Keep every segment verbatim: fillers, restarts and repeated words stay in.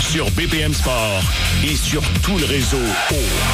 sur B P M Sport et sur tout le réseau O.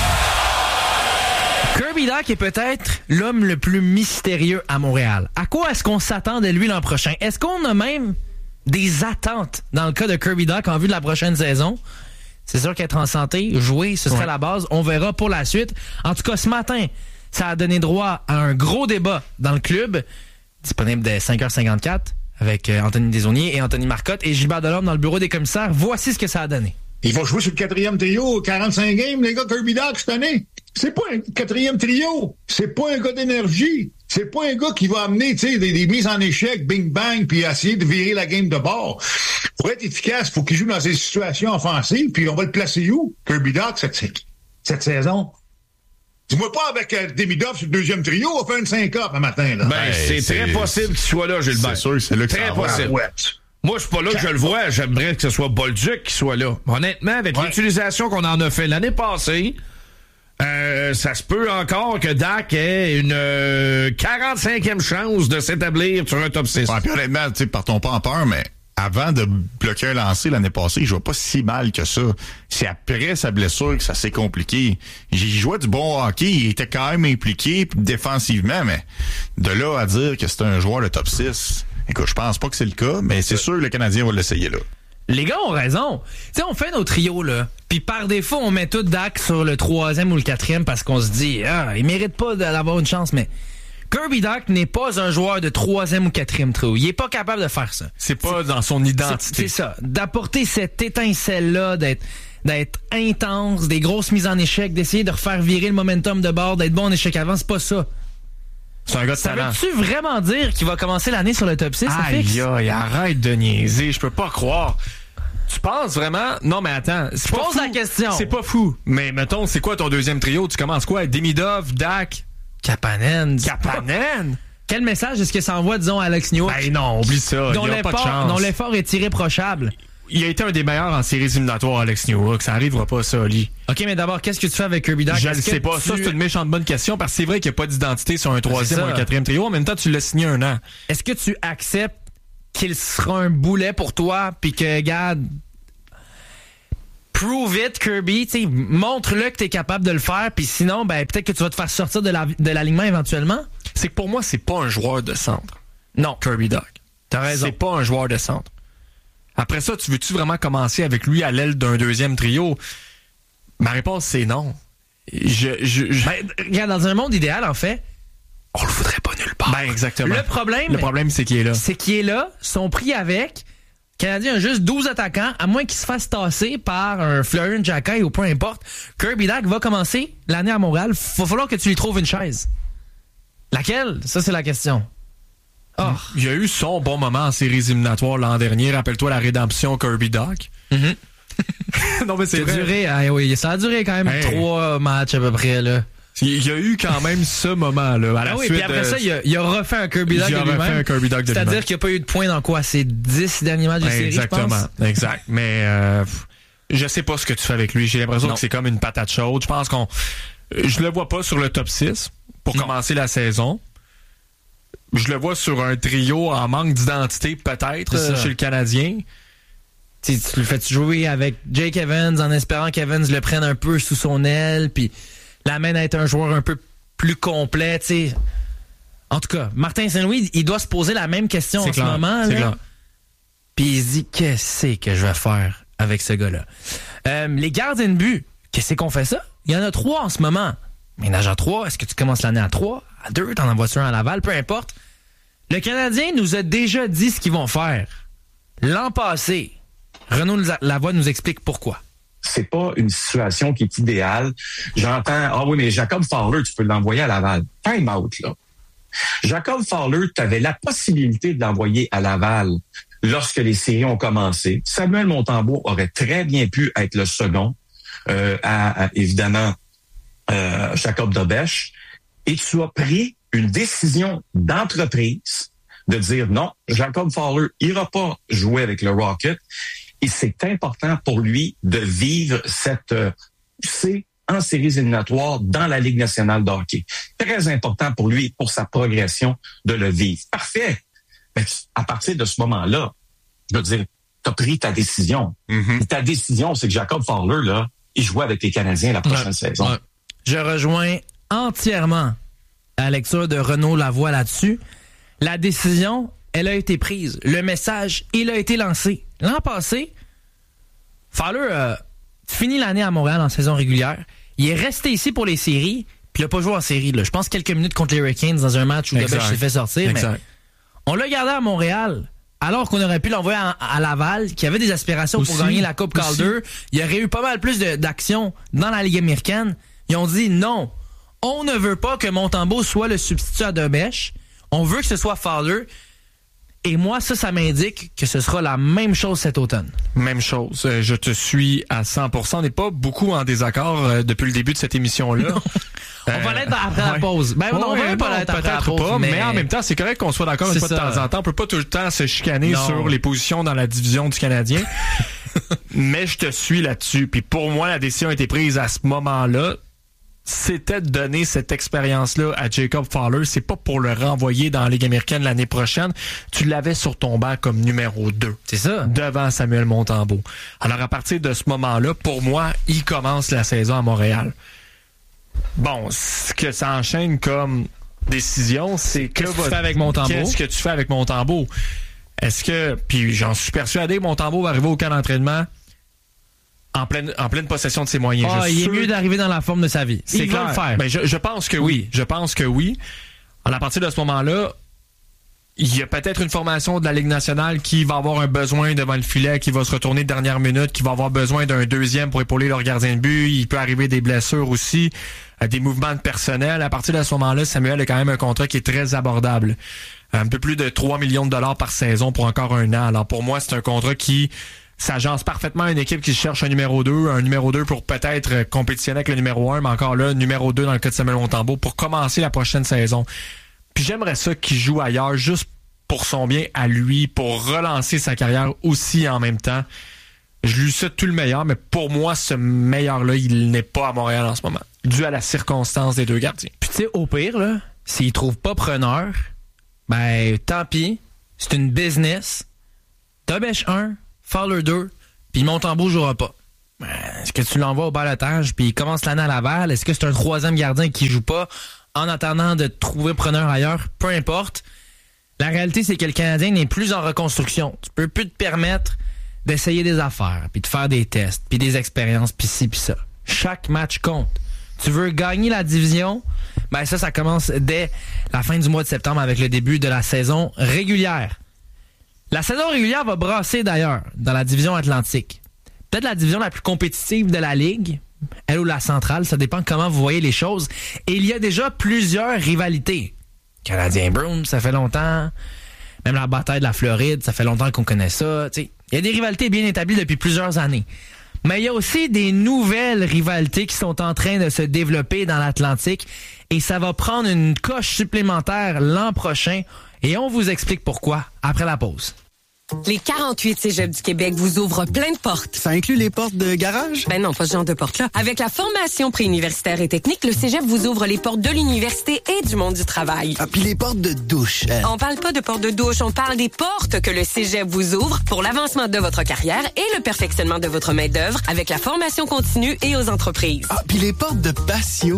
Kirby Dach est peut-être l'homme le plus mystérieux à Montréal. À quoi est-ce qu'on s'attend de lui l'an prochain? Est-ce qu'on a même des attentes dans le cas de Kirby Dach en vue de la prochaine saison? C'est sûr qu'être en santé, jouer, ce serait ouais. la base. On verra pour la suite. En tout cas, ce matin, ça a donné droit à un gros débat dans le club, disponible dès cinq heures cinquante-quatre, avec Anthony Desaulniers et Anthony Marcotte et Gilbert Delorme dans le bureau des commissaires. Voici ce que ça a donné. Ils vont jouer sur le quatrième trio, quarante-cinq games, les gars, Kirby Dach, cette année. C'est pas un quatrième trio. C'est pas un gars d'énergie. C'est pas un gars qui va amener, tu sais, des, des mises en échec, bing-bang, puis essayer de virer la game de bord. Pour être efficace, faut qu'il joue dans ces situations offensives, puis on va le placer où, Kirby Dach, cette, cette saison? Dis-moi pas avec euh, Demidov sur le deuxième trio, on va faire une syncope un matin, là. Ben, hey, c'est, c'est très possible qu'il soit là, Gilbert. C'est sûr que c'est là que très ça possible. Ouais. Moi, je suis pas là que je le vois. J'aimerais que ce soit Bolduc qui soit là. Honnêtement, avec ouais. l'utilisation qu'on en a fait l'année passée, euh, ça se peut encore que Dach ait une euh, quarante-cinquième chance de s'établir sur un top six. Ouais, puis honnêtement, tu sais, partons pas en peur, mais avant de bloquer un lancer l'année passée, il jouait pas si mal que ça. C'est après sa blessure que ça s'est compliqué. Il jouait du bon hockey, il était quand même impliqué défensivement, mais de là à dire que c'est un joueur de top six... Écoute, je pense pas que c'est le cas, mais c'est sûr que le Canadien va l'essayer là. Les gars ont raison. Tu sais, on fait nos trios, là, puis par défaut, on met tout Dach sur le troisième ou le quatrième parce qu'on se dit, ah, il mérite pas d'avoir une chance, mais Kirby Dach n'est pas un joueur de troisième ou quatrième trio. Il est pas capable de faire ça. C'est pas c'est, dans son identité. C'est, c'est ça. D'apporter cette étincelle-là, d'être, d'être intense, des grosses mises en échec, d'essayer de refaire virer le momentum de bord, d'être bon en échec avant, c'est pas ça. C'est un gars de ça talent. veut-tu vraiment dire qu'il va commencer l'année sur le top six? Aïe, aïe, arrête de niaiser. Je peux pas croire. Tu penses vraiment? Non, mais attends. Je pose la question. C'est pas fou. Mais mettons, c'est quoi ton deuxième trio? Tu commences quoi? Demidov, Dach? Kapanen. Kapanen? Quel message est-ce que ça envoie, disons, à Alex Newhook? Ben non, oublie ça. Dont, il y a pas de chance. dont l'effort est irréprochable. Il a été un des meilleurs en séries éliminatoires, Alex Newhook. Ça arrivera pas, ça, Oli. OK, mais d'abord, qu'est-ce que tu fais avec Kirby Dach? Je ne sais pas. Tu... Ça, c'est une méchante bonne question parce que c'est vrai qu'il n'y a pas d'identité sur un troisième ou un quatrième trio. En même temps, tu l'as signé un an. Est-ce que tu acceptes qu'il sera un boulet pour toi puis que, regarde, prove it, Kirby, tu sais, montre-le que tu es capable de le faire puis sinon, ben, peut-être que tu vas te faire sortir de, la, de l'alignement éventuellement? C'est que pour moi, c'est pas un joueur de centre. Non. Kirby Dach. T'as raison. C'est pas un joueur de centre. Après ça, tu veux-tu vraiment commencer avec lui à l'aile d'un deuxième trio? Ma réponse, c'est non. Je, je, je... Ben, regarde, dans un monde idéal, en fait, on le voudrait pas nulle part. Ben, exactement. Le problème, le problème c'est qu'il est là. C'est qu'il est là, sont pris avec. Le Canadien a juste douze attaquants, à moins qu'il se fasse tasser par un Fleury, un Xhekaj ou peu importe. Kirby Dach va commencer l'année à Montréal. Il va falloir que tu lui trouves une chaise. Laquelle? Ça, c'est la question. Oh. Il y a eu son bon moment en séries éliminatoires l'an dernier. Rappelle-toi la rédemption Kirby Dach. Mm-hmm. Non, mais c'est ça vrai. A duré, ah oui, ça a duré quand même hey. trois matchs à peu près, là. Il y a eu quand même ce moment-là. À la ah oui, suite, puis après euh, ça, il a, il a refait un Kirby Dach de lui-même. Il a refait un Kirby Dach de C'est-à-dire lui-même. qu'il n'y a pas eu de points dans quoi? Ces dix derniers matchs de série, exactement, je pense? Exact. Mais euh, je sais pas ce que tu fais avec lui. J'ai l'impression non. que c'est comme une patate chaude. Je pense qu'on... Je le vois pas sur le top six pour non. commencer la saison. Je le vois sur un trio en manque d'identité, peut-être, euh, chez le Canadien. T'sais, tu le fais jouer avec Jake Evans en espérant qu'Evans le prenne un peu sous son aile, puis l'amène à être un joueur un peu plus complet. T'sais. En tout cas, Martin Saint-Louis, il doit se poser la même question c'est en clair, ce moment. C'est clair. Puis il se dit, qu'est-ce que je vais faire avec ce gars-là? Euh, les gardiens de but, qu'est-ce qu'on fait ça? Il y en a trois en ce moment. Ménage à trois, est-ce que tu commences l'année à trois? À deux, t'en envoies un à Laval, peu importe. Le Canadien nous a déjà dit ce qu'ils vont faire. L'an passé, Renaud Lavoie nous explique pourquoi. C'est pas une situation qui est idéale. J'entends, ah oui, mais Jacob Fowler, tu peux l'envoyer à Laval. Time out, là. Jacob Fowler, tu avais la possibilité de l'envoyer à Laval lorsque les séries ont commencé. Samuel Montembeault aurait très bien pu être le second euh, à, à, évidemment, euh, Jacob Dobèche. Et tu as pris une décision d'entreprise de dire non, Jacob Fowler ira pas jouer avec le Rocket. Et c'est important pour lui de vivre cette euh, poussée en séries éliminatoires dans la Ligue nationale de hockey. Très important pour lui, pour sa progression, de le vivre. Parfait. Mais à partir de ce moment-là, je veux dire, t'as pris ta décision. Mm-hmm. Et ta décision, c'est que Jacob Fowler, là, il joue avec les Canadiens la prochaine ouais. saison. Ouais. Je rejoins entièrement la lecture de Renaud Lavoie là-dessus. La décision, elle a été prise. Le message, il a été lancé. L'an passé, Fowler a fini l'année à Montréal en saison régulière. Il est resté ici pour les séries, puis il n'a pas joué en série. Là. Je pense quelques minutes contre les Hurricanes dans un match où Gobert s'est fait sortir. Exact. Mais on l'a gardé à Montréal, alors qu'on aurait pu l'envoyer à, à Laval, qui avait des aspirations Aussi, pour gagner la Coupe aussi. Calder. Il y aurait eu pas mal plus de, d'action dans la Ligue américaine. Ils ont dit non, on ne veut pas que Montembeault soit le substitut à Dobèche. On veut que ce soit Fowler. Et moi, ça, ça m'indique que ce sera la même chose cet automne. Même chose. Euh, Je te suis à cent pour cent. On n'est pas beaucoup en désaccord euh, depuis le début de cette émission-là. On va l'être après la ouais. pause. Ben, non, on Ouais, va pas non, l'être après la peut-être pause. pas, mais... mais en même temps, c'est correct qu'on soit d'accord une C'est fois de ça. temps en temps. On peut pas tout le temps se chicaner Non. sur les positions dans la division du Canadien. Mais je te suis là-dessus. Puis pour moi, la décision a été prise à ce moment-là. C'était de donner cette expérience-là à Jacob Fowler. C'est pas pour le renvoyer dans la Ligue américaine l'année prochaine. Tu l'avais sur ton banc comme numéro deux. C'est ça. Devant Samuel Montembeault. Alors, à partir de ce moment-là, pour moi, il commence la saison à Montréal. Bon, ce que ça enchaîne comme décision, c'est que... Qu'est-ce que tu fais avec Montembeault? Qu'est-ce que tu fais avec Montembeault? Est-ce que... Puis j'en suis persuadé, Montembeault va arriver au camp d'entraînement en pleine, en pleine possession de ses moyens. Ah, Je il est sûr... mieux d'arriver dans la forme de sa vie. C'est Il clair. va le faire. Ben, je, je pense que oui. Je pense que oui. Alors, à partir de ce moment-là, il y a peut-être une formation de la Ligue nationale qui va avoir un besoin devant le filet, qui va se retourner de dernière minute, qui va avoir besoin d'un deuxième pour épauler leur gardien de but. Il peut arriver des blessures aussi, des mouvements de personnel. À partir de ce moment-là, Samuel a quand même un contrat qui est très abordable. Un peu plus de trois millions de dollars par saison pour encore un an. Alors pour moi, c'est un contrat qui s'agence parfaitement à une équipe qui cherche un numéro deux, un numéro deux pour peut-être compétitionner avec le numéro un, mais encore là, numéro deux dans le cas de Samuel Montembeault pour commencer la prochaine saison. Puis j'aimerais ça qu'il joue ailleurs juste pour son bien à lui, pour relancer sa carrière aussi en même temps. Je lui souhaite tout le meilleur, mais pour moi, ce meilleur-là, il n'est pas à Montréal en ce moment, dû à la circonstance des deux gardiens. Puis tu sais, au pire, là, s'il trouve pas preneur, ben tant pis, c'est une business. Dobèche un, Fowler deux, puis Montembeault jouera pas. Ben, est-ce que tu l'envoies au balotage, puis il commence l'année à Laval? Est-ce que c'est un troisième gardien qui joue pas en attendant de trouver preneur ailleurs? Peu importe. La réalité, c'est que le Canadien n'est plus en reconstruction. Tu peux plus te permettre d'essayer des affaires, puis de faire des tests, puis des expériences, puis ci, puis ça. Chaque match compte. Tu veux gagner la division, ben ça, ça commence dès la fin du mois de septembre avec le début de la saison régulière. La saison régulière va brasser d'ailleurs dans la division Atlantique. Peut-être la division la plus compétitive de la Ligue, elle ou la centrale, ça dépend comment vous voyez les choses. Et il y a déjà plusieurs rivalités. Canadien Bruins, ça fait longtemps. Même la bataille de la Floride, ça fait longtemps qu'on connaît ça. T'sais, il y a des rivalités bien établies depuis plusieurs années. Mais il y a aussi des nouvelles rivalités qui sont en train de se développer dans l'Atlantique. Et ça va prendre une coche supplémentaire l'an prochain. Et on vous explique pourquoi après la pause. Les quarante-huit cégeps du Québec vous ouvrent plein de portes. Ça inclut les portes de garage? Ben non, pas ce genre de portes-là. Avec la formation préuniversitaire et technique, le cégep vous ouvre les portes de l'université et du monde du travail. Ah, puis les portes de douche. Euh... On parle pas de portes de douche, on parle des portes que le cégep vous ouvre pour l'avancement de votre carrière et le perfectionnement de votre main-d'œuvre avec la formation continue et aux entreprises. Ah, puis les portes de patio.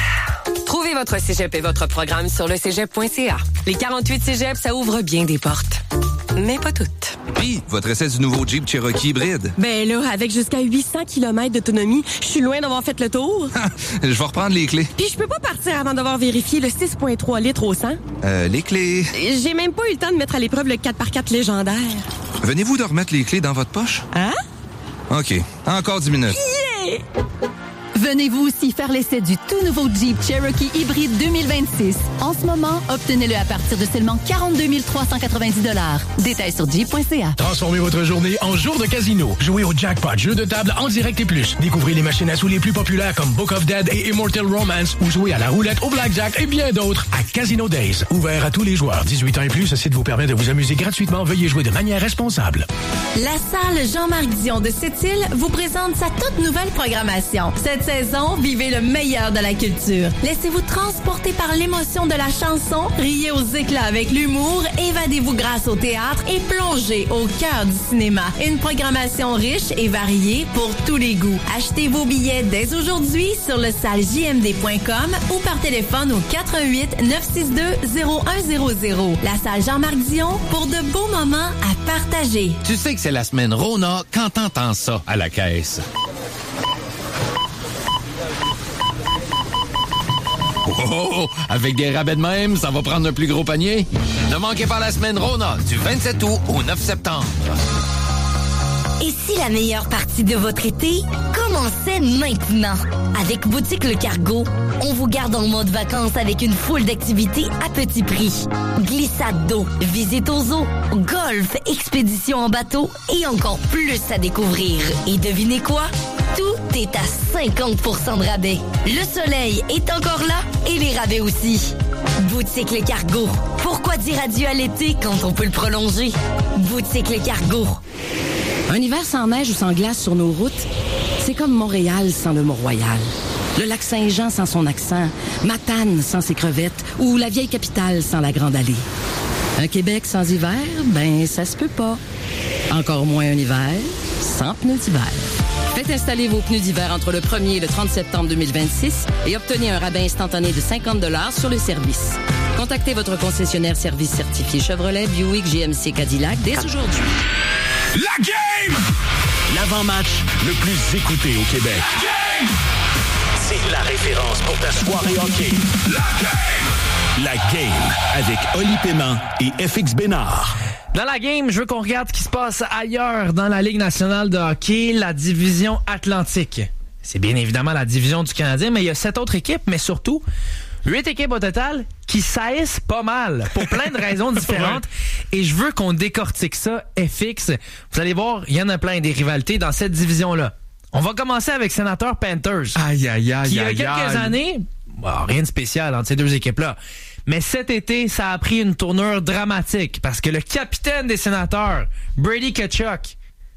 Trouvez votre cégep et votre programme sur le cégep point c a. Les quarante-huit cégeps, ça ouvre bien des portes. Mais pas toutes. Puis, votre essai du nouveau Jeep Cherokee hybride. Ben là, avec jusqu'à huit cents kilomètres d'autonomie, je suis loin d'avoir fait le tour. Je vais reprendre les clés. Puis je peux pas partir avant d'avoir vérifié le six virgule trois litres au cent. Euh, les clés... J'ai même pas eu le temps de mettre à l'épreuve le quatre par quatre légendaire. Venez-vous de remettre les clés dans votre poche? Hein? OK. Encore dix minutes. Yeah! Venez-vous aussi faire l'essai du tout nouveau Jeep Cherokee hybride deux mille vingt-six. En ce moment, obtenez-le à partir de seulement quarante-deux mille trois cent quatre-vingt-dix dollars. Détails sur jeep point c a. Transformez votre journée en jour de casino. Jouez au jackpot, jeu de table en direct et plus. Découvrez les machines à sous les plus populaires comme Book of Dead et Immortal Romance ou jouez à la roulette, au blackjack et bien d'autres à Casino Days. Ouvert à tous les joueurs. dix-huit ans et plus, ce site vous permet de vous amuser gratuitement. Veuillez jouer de manière responsable. La salle Jean-Marc Dion de Sept-Îles vous présente sa toute nouvelle programmation. Cette saison, vivez le meilleur de la culture. Laissez-vous transporter par l'émotion de la chanson, riez aux éclats avec l'humour, évadez-vous grâce au théâtre et plongez au cœur du cinéma. Une programmation riche et variée pour tous les goûts. Achetez vos billets dès aujourd'hui sur le salle j m d point com ou par téléphone au quatre un huit neuf six deux zéro un zéro zéro. La salle Jean-Marc Dion pour de beaux moments à partager. Tu sais que c'est la semaine Rona quand t'entends ça à la caisse. Oh, oh, oh, avec des rabais de même, ça va prendre un plus gros panier. Ne manquez pas la semaine Rona du vingt-sept août au neuf septembre. Et si la meilleure partie de votre été commençait maintenant? Avec Boutique Le Cargo, on vous garde en mode vacances avec une foule d'activités à petit prix. Glissade d'eau, visite aux eaux, golf, expédition en bateau et encore plus à découvrir. Et devinez quoi? Tout est à cinquante pour cent de rabais. Le soleil est encore là et les rabais aussi. Boutique Le Cargo. Pourquoi dire adieu à l'été quand on peut le prolonger? Boutique Le Cargo. Un hiver sans neige ou sans glace sur nos routes, c'est comme Montréal sans le Mont-Royal. Le lac Saint-Jean sans son accent, Matane sans ses crevettes ou la vieille capitale sans la Grande Allée. Un Québec sans hiver, ben ça se peut pas. Encore moins un hiver sans pneus d'hiver. Faites installer vos pneus d'hiver entre le premier et le trente septembre deux mille vingt-six et obtenez un rabais instantané de cinquante dollars sur le service. Contactez votre concessionnaire service certifié Chevrolet, Buick, G M C, Cadillac dès aujourd'hui. La game! L'avant-match le plus écouté au Québec. La game! C'est la référence pour ta soirée hockey. La game! La game avec Oli Paiement et F X Bénard. Dans la game, je veux qu'on regarde ce qui se passe ailleurs dans la Ligue nationale de hockey, la division Atlantique. C'est bien évidemment la division du Canadien, mais il y a sept autres équipes, mais surtout huit équipes au total qui saillissent pas mal pour plein de raisons différentes. Ouais. Et je veux qu'on décortique ça, F X. Vous allez voir, il y en a plein des rivalités dans cette division-là. On va commencer avec Sénateur Panthers. Aïe, aïe, aïe, qui, il y a aïe, quelques aïe. années, bon, rien de spécial entre ces deux équipes-là. Mais cet été, ça a pris une tournure dramatique parce que le capitaine des Sénateurs, Brady Tkachuk,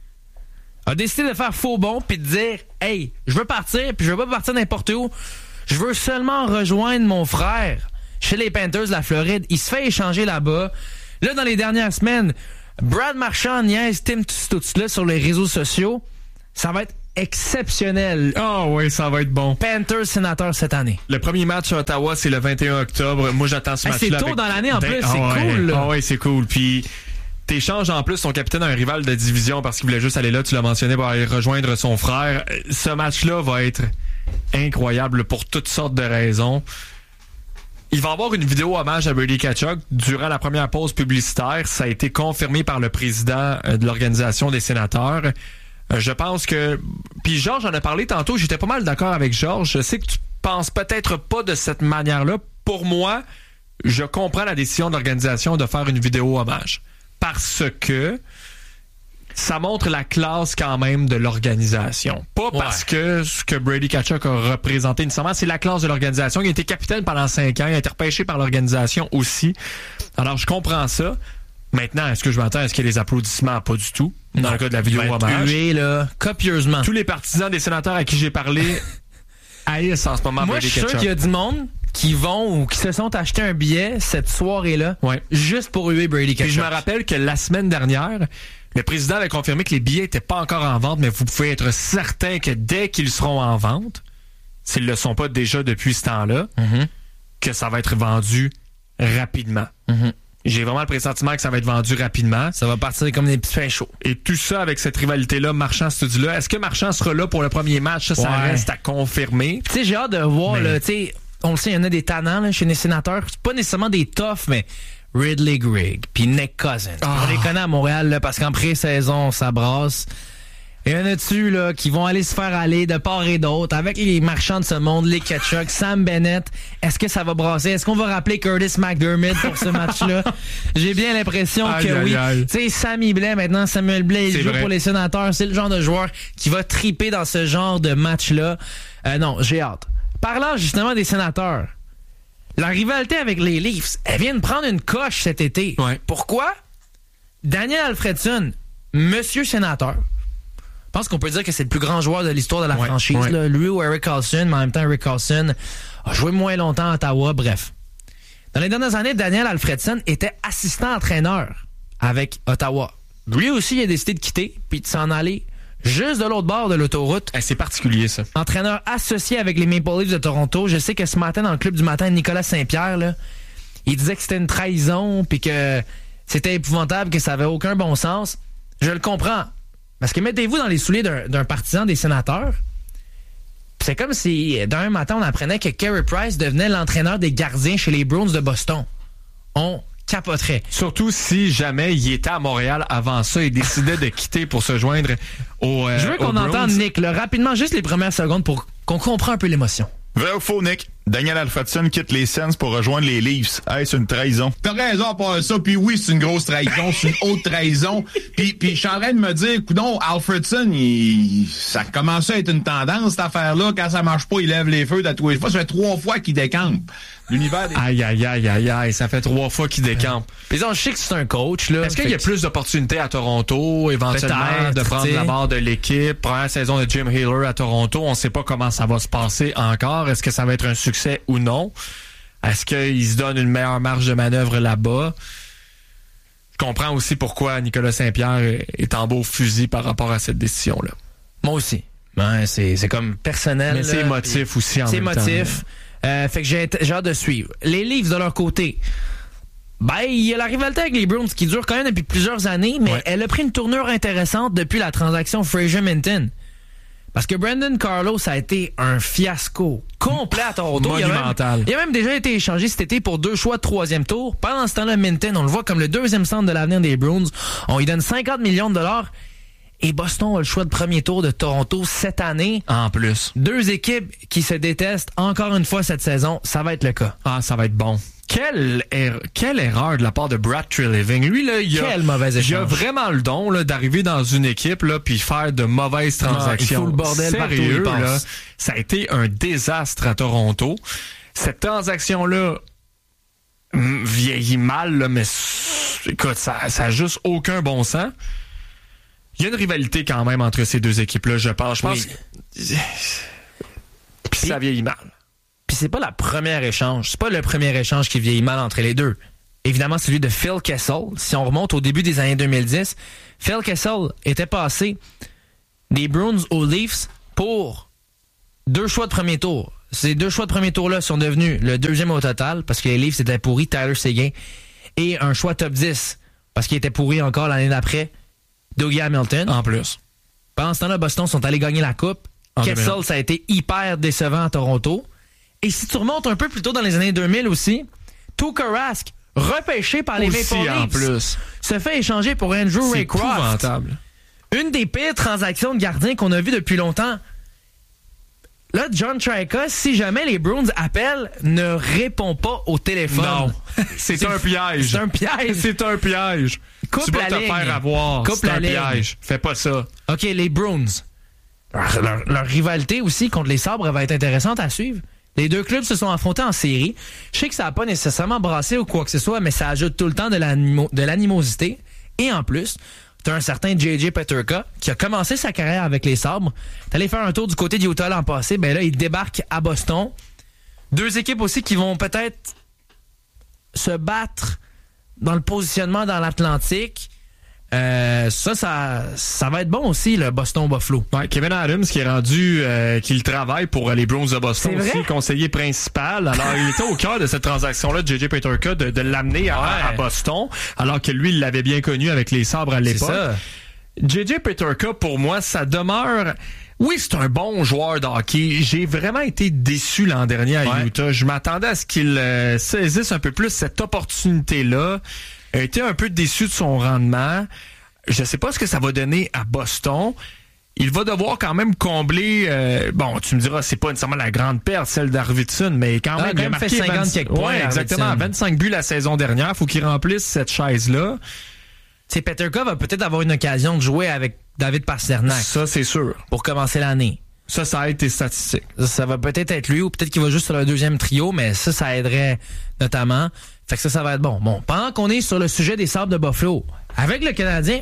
a décidé de faire faux bond puis de dire « Hey, je veux partir puis je veux pas partir n'importe où. Je veux seulement rejoindre mon frère chez les Panthers de la Floride. » Il se fait échanger là-bas. Là, dans les dernières semaines, Brad Marchand niaise Tim Stützle sur les réseaux sociaux. Ça va être exceptionnel. Ah oh oui, ça va être bon. Panthers Sénateurs cette année. Le premier match à Ottawa, c'est le vingt et un octobre. Moi, j'attends ce hey, match-là. C'est tôt avec... dans l'année en plus, ah, c'est ouais. cool. Ah oui, c'est cool. Puis t'échanges en plus ton capitaine à un rival de division parce qu'il voulait juste aller là, tu l'as mentionné, pour aller rejoindre son frère. Ce match-là va être incroyable pour toutes sortes de raisons. Il va y avoir une vidéo hommage à Brady Tkachuk durant la première pause publicitaire. Ça a été confirmé par le président de l'Organisation des Sénateurs. Je pense que... Puis Georges en a parlé tantôt, j'étais pas mal d'accord avec Georges. Je sais que tu penses peut-être pas de cette manière-là. Pour moi, je comprends la décision de l'organisation de faire une vidéo hommage. Parce que ça montre la classe quand même de l'organisation. Pas ouais. parce que ce que Brady Tkachuk a représenté nécessairement, c'est la classe de l'organisation. Il a été capitaine pendant cinq ans, il a été repêché par l'organisation aussi. Alors je comprends ça. Maintenant, est-ce que je m'entends? Est-ce qu'il y a des applaudissements? Pas du tout. Dans non. le cas de la vidéo hommage. Hué, là, copieusement. Tous les partisans des Sénateurs à qui j'ai parlé haïssent en ce moment Moi, Brady je suis Tkachuk. sûr qu'il y a du monde qui vont ou qui se sont achetés un billet cette soirée-là ouais. juste pour huer Brady Tkachuk. Puis je me rappelle que la semaine dernière, le président avait confirmé que les billets n'étaient pas encore en vente, mais vous pouvez être certain que dès qu'ils seront en vente, s'ils ne le sont pas déjà depuis ce temps-là, mm-hmm. que ça va être vendu rapidement. Mm-hmm. J'ai vraiment le pressentiment que ça va être vendu rapidement. Ça va partir comme des petits pains chauds. Et tout ça avec cette rivalité-là, Marchand-Studio-là. Est-ce que Marchand sera là pour le premier match? Ça, ça ouais. reste à confirmer. Tu sais, j'ai hâte de voir, mais... là, tu sais, on le sait, il y en a des tannants là, chez les Sénateurs. C'est pas nécessairement des toughs, mais Ridley Grigg, puis Nick Cousins. Oh. On les connaît à Montréal, là, parce qu'en pré-saison, ça brasse. Il y en a dessus là, qui vont aller se faire aller de part et d'autre avec les marchands de ce monde, les Tkachuk, Sam Bennett. Est-ce que ça va brasser? Est-ce qu'on va rappeler Curtis McDermott pour ce match-là? J'ai bien l'impression aïe, que aïe, oui. Aïe. Tu sais, Sammy Blais, maintenant, Samuel Blais, il C'est joue vrai. pour les Sénateurs. C'est le genre de joueur qui va triper dans ce genre de match-là. Euh, non, j'ai hâte. Parlant justement des Sénateurs, la rivalité avec les Leafs, elle vient de prendre une coche cet été. Ouais. Pourquoi? Daniel Alfredson, monsieur sénateur, pense qu'on peut dire que c'est le plus grand joueur de l'histoire de la ouais, franchise. ouais. Là. Lui ou Eric Carlson, mais en même temps, Eric Carlson a joué moins longtemps à Ottawa. Bref. Dans les dernières années, Daniel Alfredson était assistant-entraîneur avec Ottawa. Lui aussi, il a décidé de quitter puis de s'en aller juste de l'autre bord de l'autoroute. Eh, c'est particulier, ça. Entraîneur associé avec les Maple Leafs de Toronto. Je sais que ce matin, dans le club du matin, Nicolas Saint-Pierre, là, il disait que c'était une trahison puis que c'était épouvantable, que ça avait aucun bon sens. Je le comprends. Parce que mettez-vous dans les souliers d'un, d'un partisan des Sénateurs. C'est comme si, d'un matin, on apprenait que Carey Price devenait l'entraîneur des gardiens chez les Bruins de Boston. On capoterait. Surtout si jamais il était à Montréal avant ça et décidait de quitter pour se joindre au euh, Je veux qu'on entende Nick, là, rapidement, juste les premières secondes pour qu'on comprenne un peu l'émotion. Vrai ou faux, Nick? Daniel Alfredson quitte les Sens pour rejoindre les Leafs. Hey, c'est une trahison. T'as raison à part ça, puis oui, c'est une grosse trahison, c'est une haute trahison. Puis puis je suis en train de me dire, coudonc, Alfredson, il, ça commence à être une tendance, cette affaire-là. Quand ça marche pas, il lève les feux de tous les fois. Ça fait trois fois qu'il décampe. L'univers des... Aïe, aïe, aïe, aïe, aïe, ça fait trois fois qu'il décampe. Puis je sais que c'est un coach, là. Est-ce qu'il y a plus d'opportunités à Toronto, éventuellement, Peut-être, de prendre t'sais. la barre de l'équipe? Première saison de Jim Healer à Toronto, on ne sait pas comment ça va se passer encore. Est-ce que ça va être un succès ou non? Est-ce qu'il se donne une meilleure marge de manœuvre là-bas? Je comprends aussi pourquoi Nicolas Saint-Pierre est en beau fusil par rapport à cette décision-là. Moi aussi. Ouais, c'est, c'est comme personnel. Mais c'est là, émotif puis aussi en c'est même temps. C'est émotif. Euh, fait que j'ai, j'ai hâte de suivre. Les Leafs, de leur côté, ben, il y a la rivalité avec les Bruins qui dure quand même depuis plusieurs années, mais ouais. Elle a pris une tournure intéressante depuis la transaction Fraser-Minton. Parce que Brandon Carlo, ça a été un fiasco complet à Toronto. Monumental. Il a, même, il a même déjà été échangé cet été pour deux choix de troisième tour. Pendant ce temps-là, Minton, on le voit comme le deuxième centre de l'avenir des Bruins. On lui donne cinquante millions de dollars. Et Boston a le choix de premier tour de Toronto cette année. En plus. Deux équipes qui se détestent encore une fois cette saison. Ça va être le cas. Ah, ça va être bon. Quelle, er- quelle erreur de la part de Brad Treliving. Lui, là, il a, Quel mauvais échange. il a vraiment le don là, d'arriver dans une équipe là, puis faire de mauvaises transactions. Non, il fout le bordel Sérieux, partout où il là, passe. ça a été un désastre à Toronto. Cette transaction-là mm, vieillit mal, là, mais écoute, ça, ça a juste aucun bon sens. Il y a une rivalité quand même entre ces deux équipes-là, je pense. Je pense. Oui. Puis ça vieillit mal. Puis c'est pas la première échange. C'est pas le premier échange qui vieillit mal entre les deux. Évidemment, celui de Phil Kessel. Si on remonte au début des années deux mille dix, Phil Kessel était passé des Bruins aux Leafs pour deux choix de premier tour. Ces deux choix de premier tour-là sont devenus le deuxième au total parce que les Leafs étaient pourris, Tyler Seguin, et un choix top dix parce qu'il était pourri encore l'année d'après, Dougie Hamilton. En plus. Pendant ce temps-là, Boston sont allés gagner la Coupe. En Kessel, deux mille. ça a été hyper décevant à Toronto. Et si tu remontes un peu plus tôt dans les années deux mille aussi, Tuukka Rask, repêché par les Aussi, Maple en Leafs, plus. se fait échanger pour Andrew C'est Raycroft. épouvantable. Une des pires transactions de gardien qu'on a vues depuis longtemps. Là, John Trica, si jamais les Bruins appellent, ne répond pas au téléphone. Non. C'est, c'est un piège. C'est un piège. C'est un piège. Coupe tu vas la te ligne. faire avoir. Coupe c'est la un ligne. piège. Fais pas ça. OK, les Bruins. Leur, leur- leur rivalité aussi contre les Sabres va être intéressante à suivre. Les deux clubs se sont affrontés en série. Je sais que ça n'a pas nécessairement brassé ou quoi que ce soit, mais ça ajoute tout le temps de, l'animo- de l'animosité. Et en plus, tu as un certain J J Peterka qui a commencé sa carrière avec les Sabres. T'es allé faire un tour du côté de Utah l'an passé. Ben là, il débarque à Boston. Deux équipes aussi qui vont peut-être se battre dans le positionnement dans l'Atlantique. Euh, ça, ça, ça va être bon aussi, le Boston-Buffalo. Ouais, Kevin Adams qui est rendu, euh, qui le travaille pour les Bruins de Boston C'est aussi, vrai? conseiller principal. Alors, il était au cœur de cette transaction-là de J J Peterka de, de l'amener à, Ouais. à Boston, alors que lui, il l'avait bien connu avec les Sabres à l'époque. ça. J J Peterka, pour moi, ça demeure... Oui, c'est un bon joueur de hockey. J'ai vraiment été déçu l'an dernier à Ouais. Utah. Je m'attendais à ce qu'il euh, saisisse un peu plus cette opportunité-là. J'ai été un peu déçu de son rendement. Je sais pas ce que ça va donner à Boston. Il va devoir quand même combler... euh, bon, tu me diras, c'est pas nécessairement la grande perte, celle d'Arvidsson, mais quand Ah, même, quand il a même fait marqué cinquante vingt quelques points, Ouais, exactement. Arvidsson. vingt-cinq buts la saison dernière. Faut qu'il remplisse cette chaise-là. Tu sais, Peterka va peut-être avoir une occasion de jouer avec David Pasternak Ça, c'est sûr. pour commencer l'année. Ça, ça aide tes statistiques. Ça, ça va peut-être être lui ou peut-être qu'il va juste sur le deuxième trio, mais ça, ça aiderait notamment. Fait que ça, ça va être bon. Bon, pendant qu'on est sur le sujet des Sabres de Buffalo, avec le Canadien,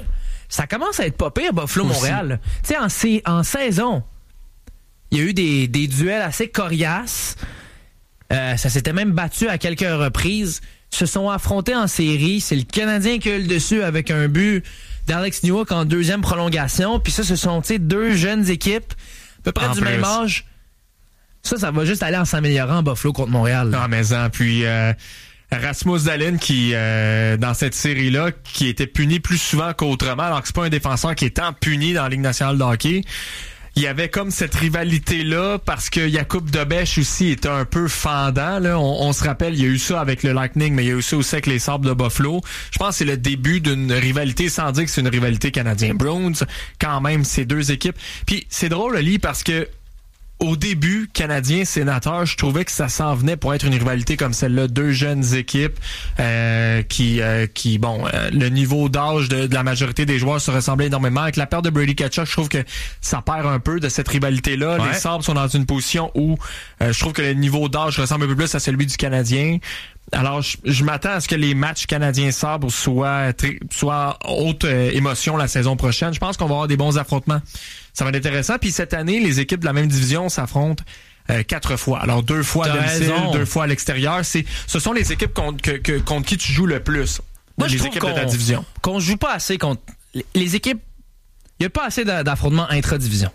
ça commence à être pas pire, Buffalo-Montréal. Tu sais, en, c- en saison, il y a eu des, des duels assez coriaces. Euh, ça s'était même battu à quelques reprises. Se sont affrontés en série. C'est le Canadien qui a eu le dessus avec un but d'Alex Newhook en deuxième prolongation. Puis ça, ce sont deux jeunes équipes, à peu près en du plus. même âge. Ça, ça va juste aller en s'améliorant, Buffalo contre Montréal. Ah, mais en, puis euh, Rasmus Dahlin qui, euh, dans cette série-là, qui était puni plus souvent qu'autrement, alors que c'est pas un défenseur qui est tant puni dans la Ligue nationale de hockey. Il y avait comme cette rivalité-là parce que Jakub Dobeš aussi était un peu fendant. Là. On, on se rappelle, il y a eu ça avec le Lightning, mais il y a eu ça aussi avec les Sabres de Buffalo. Je pense que c'est le début d'une rivalité, sans dire que c'est une rivalité Canadien-Bruins. Quand même, ces deux équipes. Puis c'est drôle, Oli, parce que au début, Canadien-Sénateur, je trouvais que ça s'en venait pour être une rivalité comme celle-là. Deux jeunes équipes euh, qui, euh, qui bon, euh, le niveau d'âge de, de la majorité des joueurs se ressemblait énormément. Avec la perte de Brady Tkachuk, je trouve que ça perd un peu de cette rivalité-là. Ouais. Les Sabres sont dans une position où euh, je trouve que le niveau d'âge ressemble un peu plus à celui du Canadien. Alors, je, je m'attends à ce que les matchs Canadiens-Sabres soient, très, soient haute euh, émotion la saison prochaine. Je pense qu'on va avoir des bons affrontements. Ça va être intéressant. Puis cette année, les équipes de la même division s'affrontent euh, quatre fois. Alors, deux fois à T'as domicile, raison. deux fois à l'extérieur. C'est, ce sont les équipes contre, que, que, contre qui tu joues le plus. Moi, les je trouve équipes de ta qu'on- division. Qu'on joue pas assez contre les, les équipes. Il y a pas assez d'a- d'affrontements intra-division.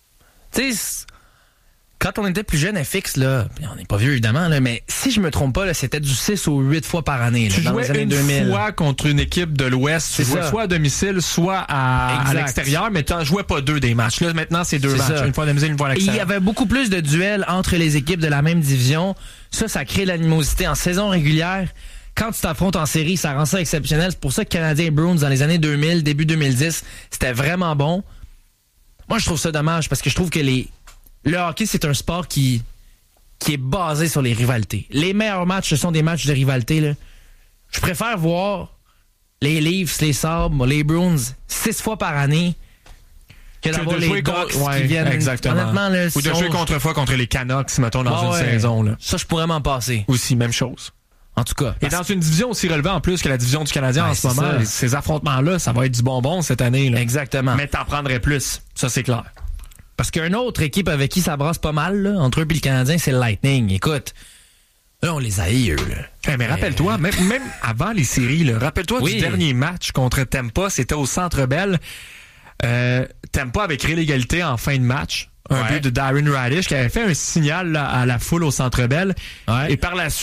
Tu sais, quand on était plus jeune, F X, là, on n'est pas vieux évidemment, là, mais si je me trompe pas, là, c'était du six ou huit fois par année là, Tu dans jouais les années une deux mille. fois contre une équipe de l'Ouest. Tu C'est jouais ça. soit à domicile, soit à, à Exact. l'extérieur, mais tu n'en jouais pas deux des matchs. Là, maintenant, c'est deux C'est matchs. ça. Une fois à domicile, une fois à Et il y l'extérieur. avait beaucoup plus de duels entre les équipes de la même division. Ça, ça crée l'animosité en saison régulière. Quand tu t'affrontes en série, ça rend ça exceptionnel. C'est pour ça que Canadien et Bruins, dans les années deux mille, début deux mille dix, c'était vraiment bon. Moi, je trouve ça dommage parce que je trouve que les le hockey, c'est un sport qui, qui est basé sur les rivalités. Les meilleurs matchs, ce sont des matchs de rivalité. Là. Je préfère voir les Leafs, les Sabres, les Bruins six fois par année que, Que d'avoir de les jouer Ducks contre, ouais, qui viennent. exactement. Honnêtement, là, Ou de si jouer on- contre fois contre les Canucks, mettons, dans Ah une ouais. saison. Là. Ça, je pourrais m'en passer. Aussi, même chose. En tout cas. Et dans une division aussi relevée en plus que la division du Canadien Ouais, en ce c'est moment, ça. les- ces affrontements-là, ça va être du bonbon cette année. Là. Exactement. Mais t'en prendrais plus, ça c'est clair. Parce qu'une autre équipe avec qui ça brasse pas mal, là, entre eux et le Canadien, c'est le Lightning. Écoute, là, on les haït, eux. Là. Eh, mais rappelle-toi, même, même avant les séries, là, rappelle-toi Oui. du dernier match contre Tampa, c'était au Centre Bell. Euh, Tampa avait créé l'égalité en fin de match. Un Ouais. but de Darren Radish qui avait fait un signal là, à la foule au Centre Bell. Ouais. Et par la suite,